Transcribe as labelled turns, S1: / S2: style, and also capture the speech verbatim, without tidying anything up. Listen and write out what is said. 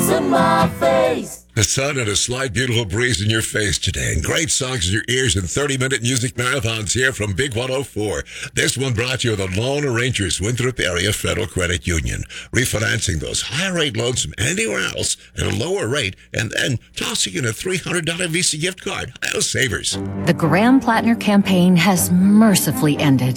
S1: face in my face.
S2: The sun and a slight beautiful breeze in your face today, and great songs in your ears and thirty-minute music marathons here from Big one oh four. This one brought to you the Loan Arrangers, Winthrop Area Federal Credit Union. Refinancing those high-rate loans from anywhere else at a lower rate, and then tossing in a three hundred dollars Visa gift card. Those savers.
S3: The Graham Plattner campaign has mercifully ended.